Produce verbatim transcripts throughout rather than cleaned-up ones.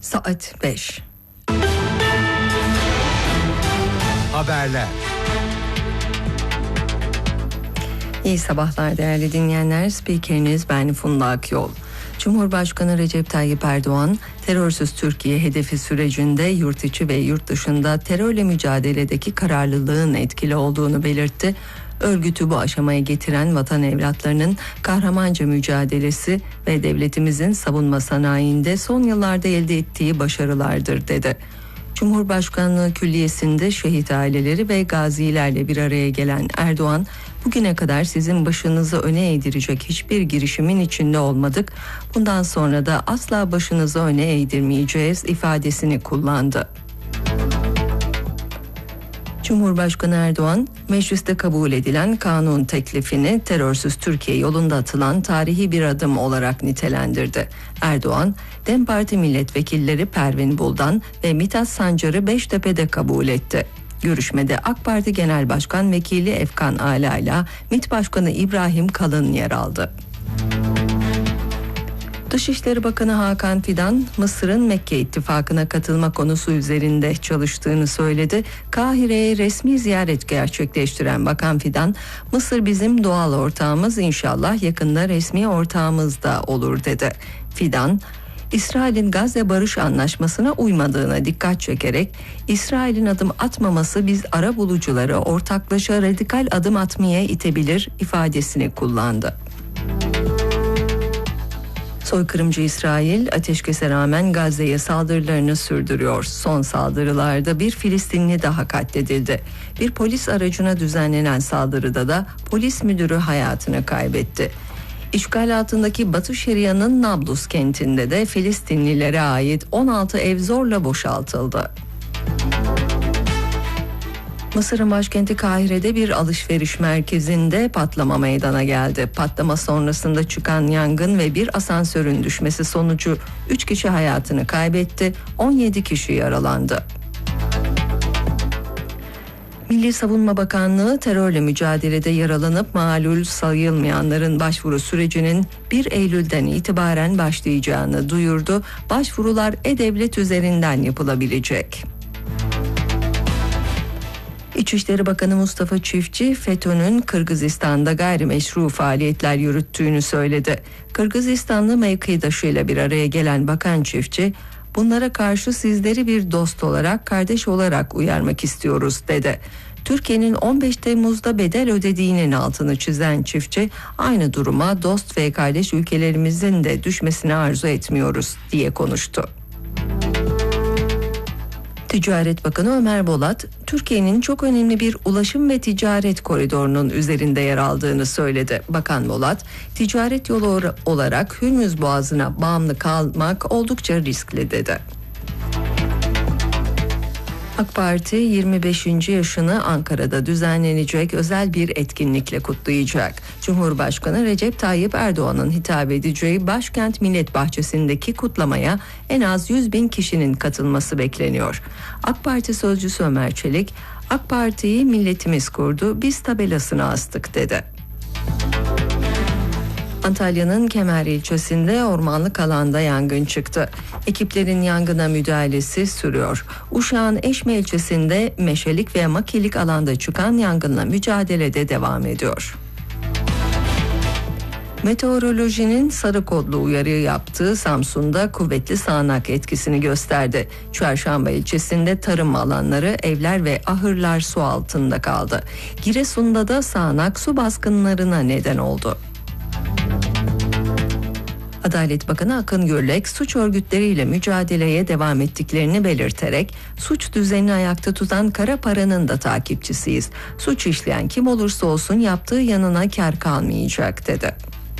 Saat beş. Haberler. İyi sabahlar değerli dinleyenler. Spikeriniz ben Funda Akyol. Cumhurbaşkanı Recep Tayyip Erdoğan, terörsüz Türkiye hedefi sürecinde yurt içi ve yurt dışında terörle mücadeledeki kararlılığın etkili olduğunu belirtti. Örgütü bu aşamaya getiren vatan evlatlarının kahramanca mücadelesi ve devletimizin savunma sanayinde son yıllarda elde ettiği başarılardır dedi. Cumhurbaşkanlığı Külliyesi'nde şehit aileleri ve gazilerle bir araya gelen Erdoğan, bugüne kadar sizin başınızı öne eğdirecek hiçbir girişimin içinde olmadık. Bundan sonra da asla başınızı öne eğdirmeyeceğiz ifadesini kullandı. Cumhurbaşkanı Erdoğan, mecliste kabul edilen kanun teklifini terörsüz Türkiye yolunda atılan tarihi bir adım olarak nitelendirdi. Erdoğan, DEM Parti milletvekilleri Pervin Buldan ve Mithat Sancar'ı Beştepe'de kabul etti. Görüşmede AK Parti Genel Başkan Vekili Efkan Ala ile MİT Başkanı İbrahim Kalın yer aldı. Dışişleri Bakanı Hakan Fidan, Mısır'ın Mekke İttifakı'na katılma konusu üzerinde çalıştığını söyledi. Kahire'ye resmi ziyaret gerçekleştiren Bakan Fidan, Mısır bizim doğal ortağımız, inşallah yakında resmi ortağımız da olur dedi. Fidan, İsrail'in Gazze Barış Anlaşması'na uymadığına dikkat çekerek, İsrail'in adım atmaması biz arabulucuları ortaklaşa radikal adım atmaya itebilir ifadesini kullandı. Soykırımcı İsrail ateşkese rağmen Gazze'ye saldırılarını sürdürüyor. Son saldırılarda bir Filistinli daha katledildi. Bir polis aracına düzenlenen saldırıda da polis müdürü hayatını kaybetti. İşgal altındaki Batı Şeria'nın Nablus kentinde de Filistinlilere ait on altı ev zorla boşaltıldı. Mısır'ın başkenti Kahire'de bir alışveriş merkezinde patlama meydana geldi. Patlama sonrasında çıkan yangın ve bir asansörün düşmesi sonucu üç kişi hayatını kaybetti, on yedi kişi yaralandı. Milli Savunma Bakanlığı terörle mücadelede yaralanıp malul sayılmayanların başvuru sürecinin bir Eylül'den itibaren başlayacağını duyurdu. Başvurular E-Devlet üzerinden yapılabilecek. İçişleri Bakanı Mustafa Çiftçi, FETÖ'nün Kırgızistan'da gayrimeşru faaliyetler yürüttüğünü söyledi. Kırgızistanlı mevkidaşıyla bir araya gelen Bakan Çiftçi, bunlara karşı sizleri bir dost olarak, kardeş olarak uyarmak istiyoruz dedi. Türkiye'nin on beş Temmuz'da bedel ödediğinin altını çizen Çiftçi, aynı duruma dost ve kardeş ülkelerimizin de düşmesini arzu etmiyoruz diye konuştu. Ticaret Bakanı Ömer Bolat, Türkiye'nin çok önemli bir ulaşım ve ticaret koridorunun üzerinde yer aldığını söyledi. Bakan Bolat, ticaret yolu olarak Hürmüz Boğazı'na bağımlı kalmak oldukça riskli dedi. AK Parti yirmi beşinci yaşını Ankara'da düzenlenecek özel bir etkinlikle kutlayacak. Cumhurbaşkanı Recep Tayyip Erdoğan'ın hitap edeceği Başkent Millet Bahçesi'ndeki kutlamaya en az yüz bin kişinin katılması bekleniyor. AK Parti sözcüsü Ömer Çelik, AK Parti'yi milletimiz kurdu, biz tabelasını astık dedi. Antalya'nın Kemer ilçesinde ormanlık alanda yangın çıktı. Ekiplerin yangına müdahalesi sürüyor. Uşak'ın Eşme ilçesinde meşelik ve makilik alanda çıkan yangınla mücadele de devam ediyor. Meteorolojinin sarı kodlu uyarı yaptığı Samsun'da kuvvetli sağanak etkisini gösterdi. Çarşamba ilçesinde tarım alanları, evler ve ahırlar su altında kaldı. Giresun'da da sağanak su baskınlarına neden oldu. Adalet Bakanı Akın Gürlek, suç örgütleriyle mücadeleye devam ettiklerini belirterek, suç düzenini ayakta tutan kara paranın da takipçisiyiz. Suç işleyen kim olursa olsun yaptığı yanına kar kalmayacak dedi.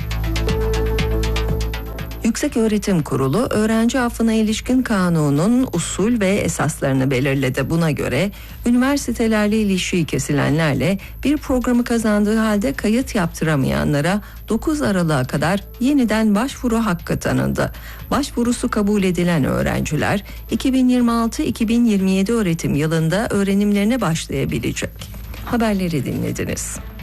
Yükseköğretim Kurulu, öğrenci affına ilişkin kanunun usul ve esaslarını belirledi. Buna göre üniversitelerle ilişiği kesilenlerle bir programı kazandığı halde kayıt yaptıramayanlara dokuz Aralık'a kadar yeniden başvuru hakkı tanındı. Başvurusu kabul edilen öğrenciler iki bin yirmi altı iki bin yirmi yedi öğretim yılında öğrenimlerine başlayabilecek. Haberleri dinlediniz.